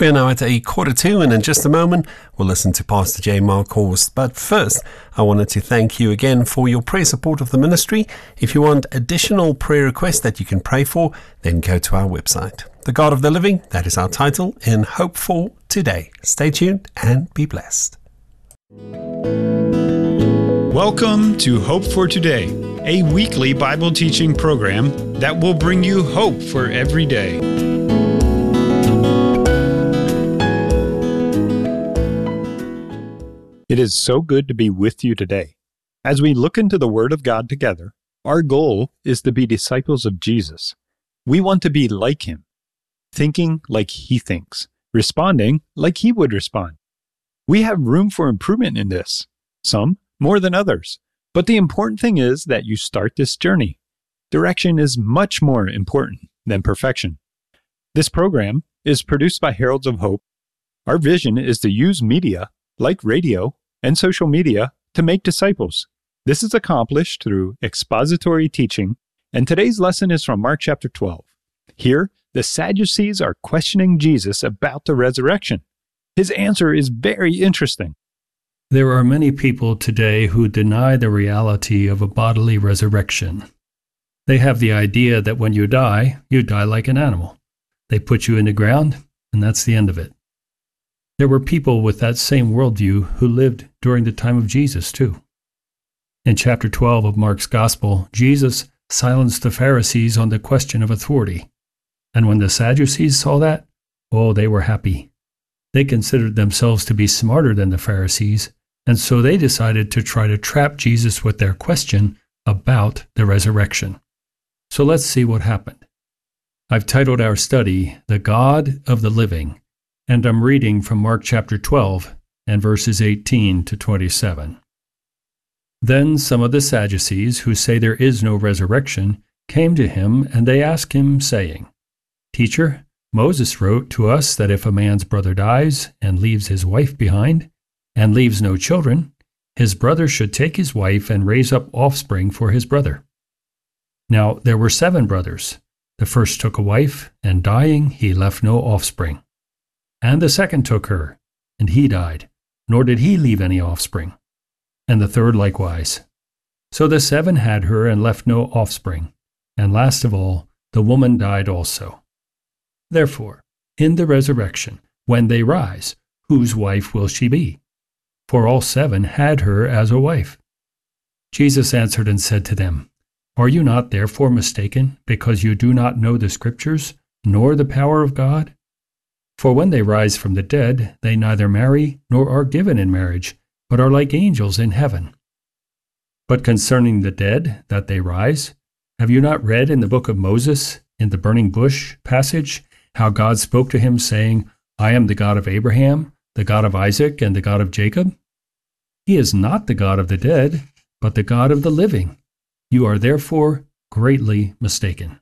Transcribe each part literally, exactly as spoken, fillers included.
We're now at a quarter two, and in just a moment, we'll listen to Pastor J. Mark Horst. But first, I wanted to thank you again for your prayer support of the ministry. If you want additional prayer requests that you can pray for, then go to our website. The God of the Living, that is our title, in Hope for Today. Stay tuned and be blessed. Welcome to Hope for Today, a weekly Bible teaching program that will bring you hope for every day. It is so good to be with you today. As we look into the Word of God together, our goal is to be disciples of Jesus. We want to be like Him, thinking like He thinks, responding like He would respond. We have room for improvement in this, some more than others. But the important thing is that you start this journey. Direction is much more important than perfection. This program is produced by Heralds of Hope. Our vision is to use media, like radio and social media, to make disciples. This is accomplished through expository teaching, and today's lesson is from Mark chapter twelve. Here, the Sadducees are questioning Jesus about the resurrection. His answer is very interesting. There are many people today who deny the reality of a bodily resurrection. They have the idea that when you die, you die like an animal. They put you in the ground, and that's the end of it. There were people with that same worldview who lived during the time of Jesus, too. In chapter twelve of Mark's Gospel, Jesus silenced the Pharisees on the question of authority. And when the Sadducees saw that, oh, they were happy. They considered themselves to be smarter than the Pharisees, and so they decided to try to trap Jesus with their question about the resurrection. So let's see what happened. I've titled our study, The God of the Living, and I'm reading from Mark chapter twelve and verses eighteen to twenty-seven. Then some of the Sadducees, who say there is no resurrection, came to him, and they asked him, saying, Teacher, Moses wrote to us that if a man's brother dies and leaves his wife behind, and leaves no children, his brother should take his wife and raise up offspring for his brother. Now there were seven brothers. The first took a wife, and dying he left no offspring. And the second took her, and he died, nor did he leave any offspring. And the third likewise. So the seven had her and left no offspring. And last of all, the woman died also. Therefore, in the resurrection, when they rise, whose wife will she be? For all seven had her as a wife. Jesus answered and said to them, Are you not therefore mistaken, because you do not know the Scriptures, nor the power of God? For when they rise from the dead, they neither marry nor are given in marriage, but are like angels in heaven. But concerning the dead, that they rise, have you not read in the book of Moses, in the burning bush passage, how God spoke to him, saying, I am the God of Abraham, the God of Isaac, and the God of Jacob? He is not the God of the dead, but the God of the living. You are therefore greatly mistaken.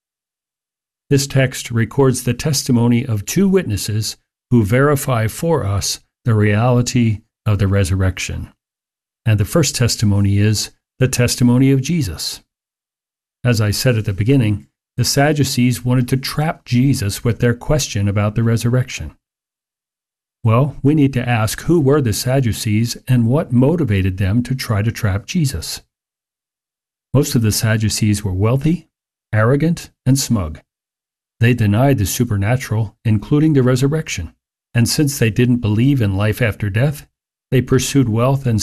This text records the testimony of two witnesses who verify for us the reality of the resurrection. And the first testimony is the testimony of Jesus. As I said at the beginning, the Sadducees wanted to trap Jesus with their question about the resurrection. Well, we need to ask who were the Sadducees and what motivated them to try to trap Jesus. Most of the Sadducees were wealthy, arrogant, and smug. They denied the supernatural, including the resurrection, and since they didn't believe in life after death, they pursued wealth and